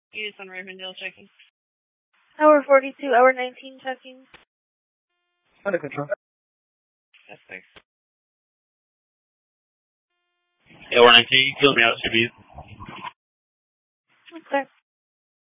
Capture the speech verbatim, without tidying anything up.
Use on Ravendale checking. Hour forty-two, hour nineteen checking. Under control. Yes, thanks. Hour nineteen, kill me out, should be